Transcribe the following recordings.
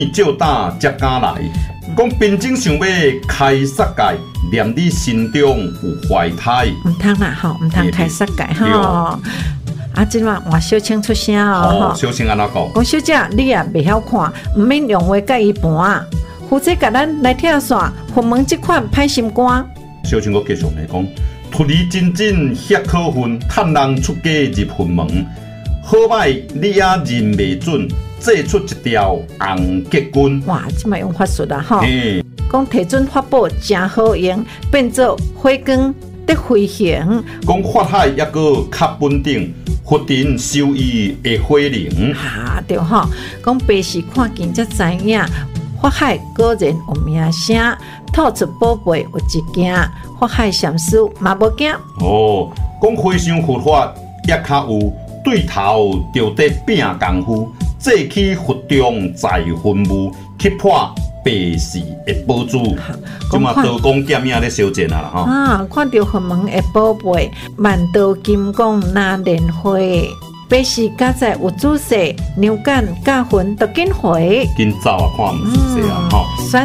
照打才敢来。讲兵种想要开杀戒，念你心中有怀胎。 唔通啦吼，唔通开杀戒吼。啊，即晚换小青出声哦。 小青安怎讲？ 讲小姐，你也袂晓看，唔免用话甲伊盘。负责甲咱来拆线，分门即款歹心肝。 小青我继续来讲，脱离真正遐可恨，趁人出家入坟门。好歹你也认袂准，制出一条红结棍。 哇，即摆用法术啦吼。讲提准法宝真好用，变做火光得飞行。 讲法海抑个较稳定。福田收益的火灵， 对吼。讲白时看见才知影，法海果然有名声，吐出宝贝有一件，法海禅师嘛无惊。 讲和尚佛法也较有，对头就得拼功夫，做起佛中在坟墓，去破白事的宝珠。即马刀光剑影咧烧钱啊啦吼！看到坟门的宝贝，万道金光那莲花，白事家在有仔细，牛秆甲魂都紧回， 紧走啊！看唔仔细啊！吼， 酸。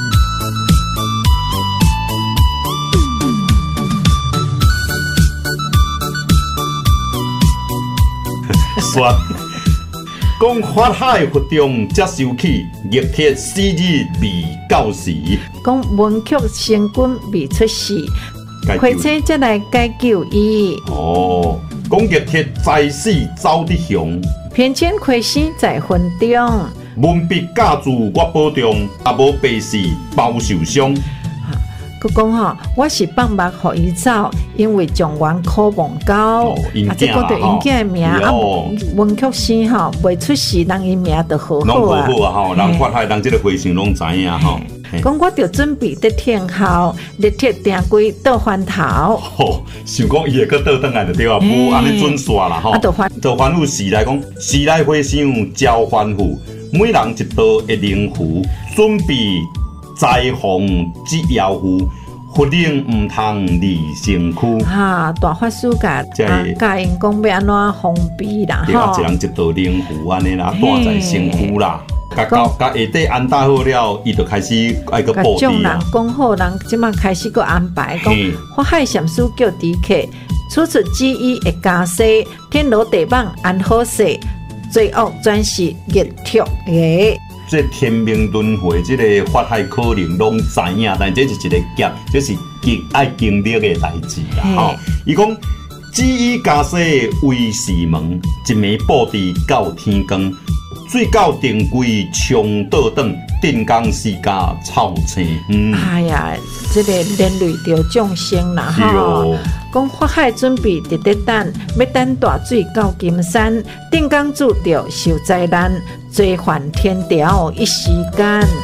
酸。讲法海佛中才收起，日铁死日未到时。 讲文曲成军未出世，开车才来解救伊。 讲日铁在死走得雄， 偏遣开生在坟中。 文笔教主我保重，也无白事包受伤。 佮讲吼，我是放目互伊走，因为状元考望高，这个对因囝的名文曲生吼未出世，人伊名就好好啊。 拢好好啊吼，人法海人这个和尚拢知影吼。 讲我着准备得天后，日铁定规倒翻头。 想讲伊会搁倒转来就对啊，无安尼准煞啦吼。倒翻覆时来讲，时来和尚交翻覆，每人一刀一灵符，准备。在防之妖符，佛令唔通离身躯。 大法师教因讲要安怎防备啦， 对啊，一人一道灵符安尼啦，带在身躯啦。甲下底安搭好了，伊就开始爱个布置啦。人讲好，人即马开始个安排，讲法海禅师叫迪客，处处旨意会加西，天罗地网安好势，罪恶全是日脱的。 这天命轮回，这个法海可能拢知影，但这是一个劫，这是极爱经历的代志啦。吼，伊讲旨意加西为师门，一暝布置到天光，水到定规冲倒转，定光世家臭青。 哎呀，这个连累着众生啦吼。讲法海准备直直等，要等大水到金山，定光注着受灾难，罪犯天条一时间。